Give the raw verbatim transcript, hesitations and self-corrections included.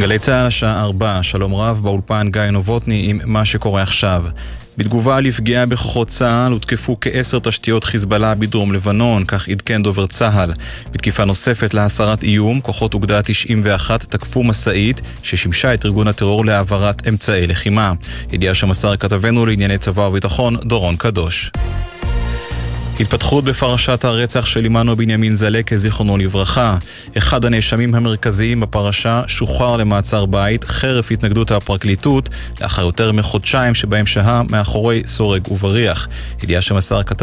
גלי צהל השעה ארבע, שלום רב, באולפן גיא נובוטני עם מה שקורה עכשיו. בתגובה לפגיעה בכוחות צה"ל הותקפו כעשר תשתיות חיזבאללה בדרום לבנון, כך עדכן דובר צה"ל. בתקיפה נוספת להסרת איום, כוחות אוגדה תשעים ואחת תקפו מסעית ששימשה את ארגון הטרור להעברת אמצעי לחימה. ידיעה שמסר כתבנו לענייני צבא וביטחון דורון קדוש. התפתחות בפרשת הרצח של עמנו בנימין זלקה זיכרונו לברכה. אחד הנאשמים המרכזיים בפרשה שוחרר למעצר בית חרף התנגדות הפרקליטות לאחר יותר מחודשיים שבהם שהה מאחורי סורג ובריח. ידיעה שמסר כתב